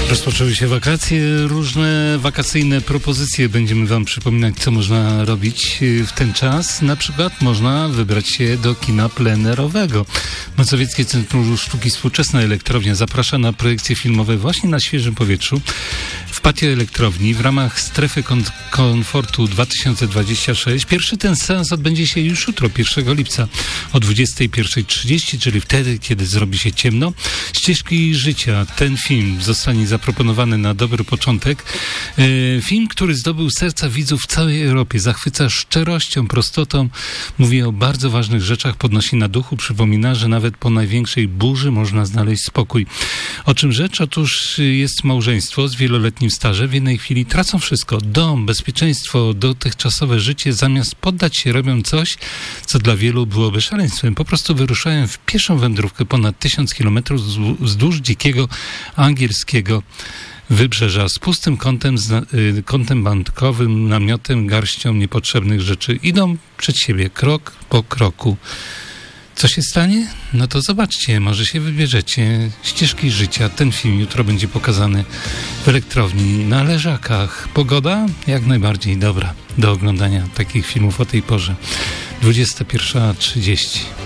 Rozpoczęły się wakacje, różne wakacyjne propozycje. Będziemy wam przypominać, co można robić w ten czas. Na przykład można wybrać się do kina plenerowego. Mazowieckie Centrum Sztuki Współczesnej Elektrownia zaprasza na projekcje filmowe właśnie na świeżym powietrzu. W patio elektrowni w ramach strefy komfortu 2026. Pierwszy ten seans odbędzie się już jutro, 1 lipca o 21:30, czyli wtedy, kiedy zrobi się ciemno. Ścieżki życia. Ten film zostanie zaproponowany na dobry początek. Film, który zdobył serca widzów w całej Europie. Zachwyca szczerością, prostotą. Mówi o bardzo ważnych rzeczach, podnosi na duchu, przypomina, że nawet po największej burzy można znaleźć spokój. O czym rzecz? Otóż jest małżeństwo z wieloletnim stażem. W jednej chwili tracą wszystko. Dom, bezpieczeństwo, dotychczasowe życie. Zamiast poddać się, robią coś, co dla wielu byłoby szaleństwem. Po prostu wyruszają w pieszą wędrówkę ponad 1000 kilometrów wzdłuż dzikiego angielskiego wybrzeża z pustym kątem bankowym, namiotem, garścią niepotrzebnych rzeczy. Idą przed siebie, krok po kroku. Co się stanie? No to zobaczcie, może się wybierzecie. Ścieżki życia. Ten film jutro będzie pokazany w elektrowni na Leżakach. Pogoda? Jak najbardziej dobra do oglądania takich filmów o tej porze. 21:30.